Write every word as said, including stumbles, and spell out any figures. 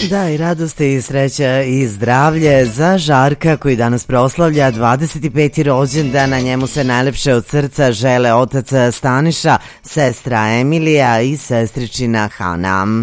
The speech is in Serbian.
Da, i radost i sreća i zdravlje za Žarka koji danas proslavlja dvadeset peti rođendan, na njemu se najlepše od srca žele otac Staniša, sestra Emilija i sestričina Hana.